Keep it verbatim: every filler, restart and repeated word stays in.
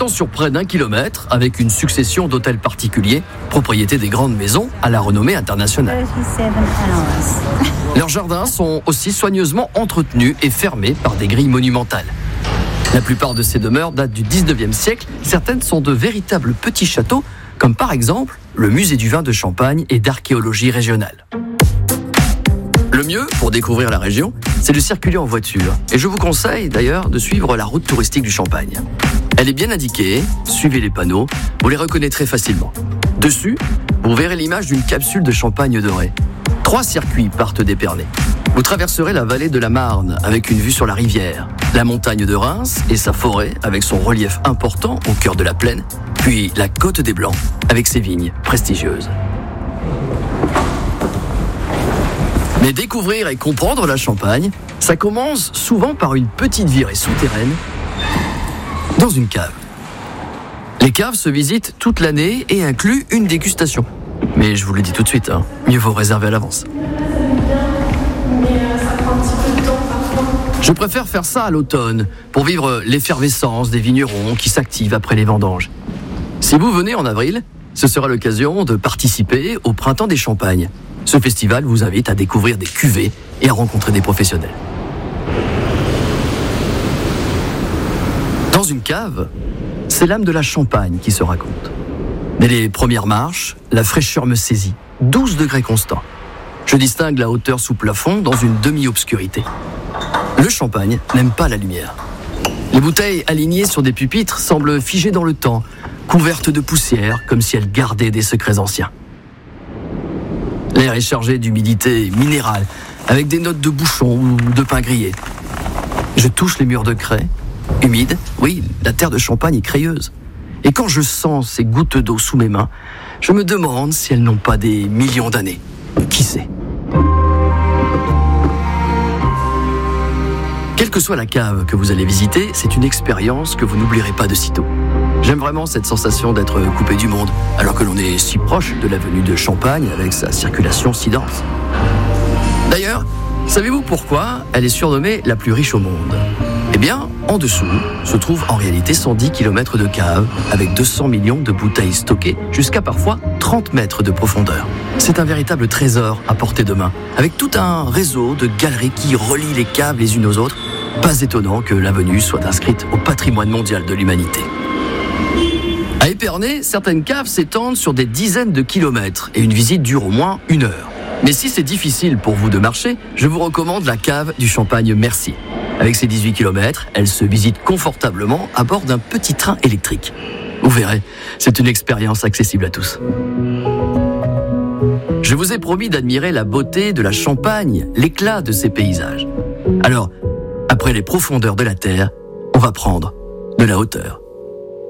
s'étend sur près d'un kilomètre avec une succession d'hôtels particuliers, propriété des grandes maisons à la renommée internationale. Leurs jardins sont aussi soigneusement entretenus et fermés par des grilles monumentales. La plupart de ces demeures datent du dix-neuvième siècle. Certaines sont de véritables petits châteaux, comme par exemple le musée du vin de Champagne et d'archéologie régionale. Le mieux pour découvrir la région, c'est de circuler en voiture. Et je vous conseille d'ailleurs de suivre la route touristique du Champagne. Elle est bien indiquée, suivez les panneaux, vous les reconnaîtrez facilement. Dessus, vous verrez l'image d'une capsule de champagne doré. Trois circuits partent d'Épernay. Vous traverserez la vallée de la Marne avec une vue sur la rivière, la montagne de Reims et sa forêt avec son relief important au cœur de la plaine, puis la côte des Blancs avec ses vignes prestigieuses. Mais découvrir et comprendre la Champagne, ça commence souvent par une petite virée souterraine dans une cave. Les caves se visitent toute l'année et incluent une dégustation. Mais je vous le dis tout de suite, hein, mieux vaut réserver à l'avance. Je préfère faire ça à l'automne, pour vivre l'effervescence des vignerons qui s'activent après les vendanges. Si vous venez en avril, ce sera l'occasion de participer au Printemps des Champagnes. Ce festival vous invite à découvrir des cuvées et à rencontrer des professionnels. Dans une cave, c'est l'âme de la Champagne qui se raconte. Dès les premières marches, la fraîcheur me saisit, douze degrés constants. Je distingue la hauteur sous plafond dans une demi-obscurité. Le Champagne n'aime pas la lumière. Les bouteilles alignées sur des pupitres semblent figées dans le temps, couvertes de poussière, comme si elles gardaient des secrets anciens. L'air est chargé d'humidité minérale, avec des notes de bouchon ou de pain grillé. Je touche les murs de craie, humides. Oui, la terre de Champagne est crayeuse. Et quand je sens ces gouttes d'eau sous mes mains, je me demande si elles n'ont pas des millions d'années. Qui sait ? Quelle que soit la cave que vous allez visiter, c'est une expérience que vous n'oublierez pas de sitôt. J'aime vraiment cette sensation d'être coupé du monde, alors que l'on est si proche de l'avenue de Champagne avec sa circulation si dense. D'ailleurs, savez-vous pourquoi elle est surnommée la plus riche au monde ? Eh bien, en dessous se trouvent en réalité cent dix kilomètres de cave, avec deux cents millions de bouteilles stockées, jusqu'à parfois trente mètres de profondeur. C'est un véritable trésor à portée de main, avec tout un réseau de galeries qui relient les caves les unes aux autres. Pas étonnant que l'avenue soit inscrite au patrimoine mondial de l'humanité. À Épernay, certaines caves s'étendent sur des dizaines de kilomètres et une visite dure au moins une heure. Mais si c'est difficile pour vous de marcher, je vous recommande la cave du Champagne Merci. Avec ses dix-huit kilomètres, elle se visite confortablement à bord d'un petit train électrique. Vous verrez, c'est une expérience accessible à tous. Je vous ai promis d'admirer la beauté de la Champagne, l'éclat de ses paysages. Alors, après les profondeurs de la terre, on va prendre de la hauteur.